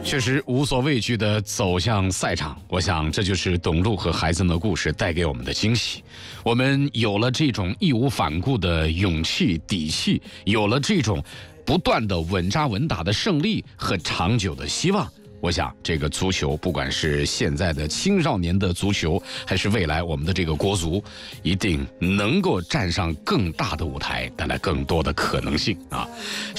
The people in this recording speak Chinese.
确实无所畏惧地走向赛场，我想这就是董路和孩子们的故事带给我们的惊喜。我们有了这种义无反顾的勇气、底气，有了这种不断的稳扎稳打的胜利和长久的希望。我想这个足球，不管是现在的青少年的足球，还是未来我们的这个国足，一定能够站上更大的舞台，带来更多的可能性啊！